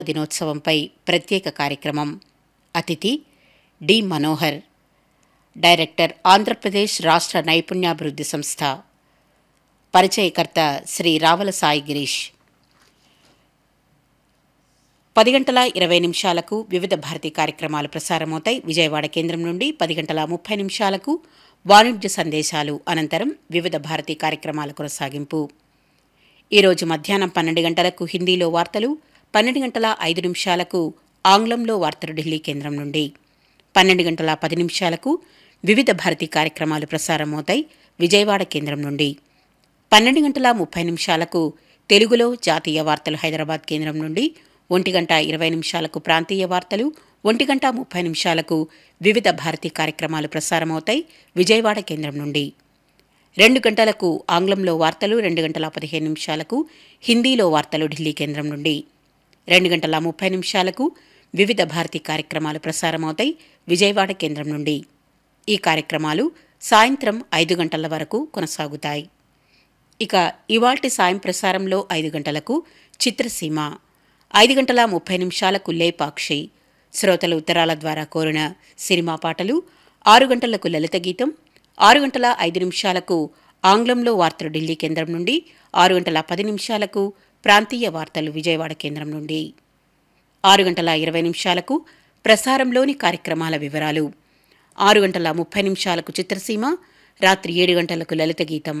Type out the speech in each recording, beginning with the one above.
దినోత్సవంపై ప్రత్యేక కార్యక్రమం. అతిథి డి మనోహర్, డైరెక్టర్, ఆంధ్రప్రదేశ్ రాష్ట్ర నైపుణ్యాభివృద్ధి సంస్థ. పరిచయకర్త శ్రీ రావల సాయి గిరీష్. 10:20 వివిధ భారతి కార్యక్రమాలు ప్రసారమవుతాయి. విజయవాడ కేంద్రం నుండి 10:30 వాణిజ్య సందేశాలు అనంతరం వివిధ భారతి కార్యక్రమాల కొనసాగింపు. ఈరోజు మధ్యాహ్నం 12 గంటలకు హిందీలో వార్తలు, 12:05 ఆంగ్లంలో వార్తలు ఢిల్లీ కేంద్రం నుండి. 12:10 వివిధ భారతి కార్యక్రమాలు ప్రసారమవుతాయి. విజయవాడ కేంద్రం నుండి. 12:30 తెలుగులో జాతీయ వార్తలు హైదరాబాద్ కేంద్రం నుండి. 1:20 ప్రాంతీయ వార్తలు, 1:30 వివిధ భారతి కార్యక్రమాలు ప్రసారమవుతాయి. విజయవాడ కేంద్రం నుండి. 2 గంటలకు ఆంగ్లంలో వార్తలు, 2:15 హిందీలో వార్తలు ఢిల్లీ కేంద్రం నుండి. 2:30 వివిధ భారతి కార్యక్రమాలు ప్రసారమవుతాయి. విజయవాడ కేంద్రం నుండి. ఈ కార్యక్రమాలు సాయంత్రం 5 గంటల వరకు కొనసాగుతాయి. ఇక ఇవాల్టి సాయం ప్రసారంలో 5 గంటలకు చిత్రసీమ, 5:30 లేపాక్షి, శ్రోతల ఉత్తరాల ద్వారా కోరిన సినిమా పాటలు, 6 గంటలకు లలిత గీతం, 6:05 ఆంగ్లంలో వార్తలు ఢిల్లీ కేంద్రం నుండి. 6:10 ప్రాంతీయ వార్తలు విజయవాడ కేంద్రం నుండి. 6:20 ప్రసారంలోని కార్యక్రమాల వివరాలు. 6:30 చిత్రసీమ, రాత్రి 7 గంటలకు లలిత గీతం,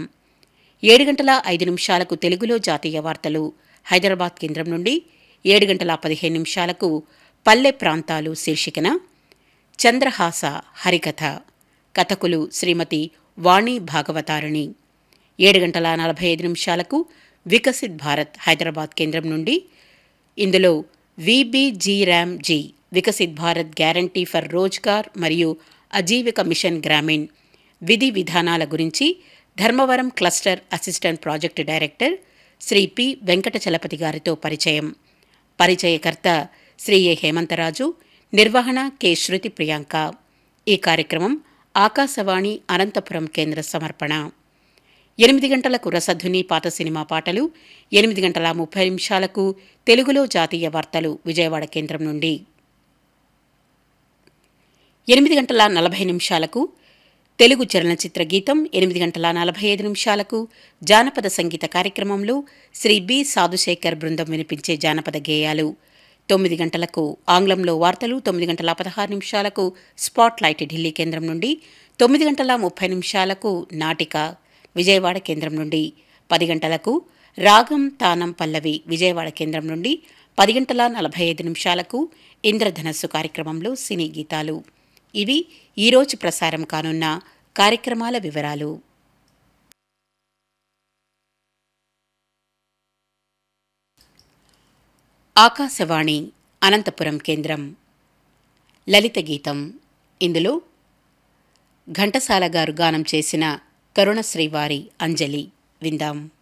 7:05 తెలుగులో జాతీయ వార్తలు హైదరాబాద్ కేంద్రం నుండి. 7:15 పల్లె ప్రాంతాలు శీర్షికన చంద్రహాస హరికథ, కథకులు శ్రీమతి వాణి భాగవతారిణి. 7:45 వికసిత్ భారత్ హైదరాబాద్ కేంద్రం నుండి. ఇందులో విబిజిరామ్జీ వికసిత్ భారత్ గ్యారంటీ ఫర్ రోజ్గార్ మరియు అజీవిక మిషన్ గ్రామీణ్ విధి విధానాల గురించి Dharmavaram cluster assistant project director Shri P Venkatachalapathi గారితో పరిచయం. పరిచయకర్త శ్రీ ఏ హేమంతరాజు. నిర్వహణ కె శృతి ప్రియాంక. ఈ కార్యక్రమం ఆకాశవాణి అనంతపురం కేంద్ర సమర్పణ. 8 గంటలకు రసధ్వని పాత సినిమా పాటలు, 8:30 తెలుగులో జాతీయ వార్తలు విజయవాడ కేంద్రం నుండి. 8:40 తెలుగు చలనచిత్ర గీతం, 8:45 జానపద సంగీత కార్యక్రమంలో శ్రీ బి సాధుశేఖర్ బృందం వినిపించే జానపద గేయాలు. 9 గంటలకు ఆంగ్లంలో వార్తలు, 9:16 స్పాట్ లైట్ ఢిల్లీ కేంద్రం నుండి. 9:30 నాటిక విజయవాడ కేంద్రం నుండి. 10 గంటలకు రాగం తానం పల్లవి విజయవాడ కేంద్రం నుండి. 10:45 ఇంద్రధనస్సు కార్యక్రమంలో సినీ గీతాలు. ఇవి ఈరోజు ప్రసారం కానున్న కార్యక్రమాల వివరాలు. ఆకాశవాణి అనంతపురం కేంద్రం. లలిత గీతం. ఇందులో ఘంటసాల గారు గానం చేసిన కరుణశ్రీవారి అంజలి విందాం.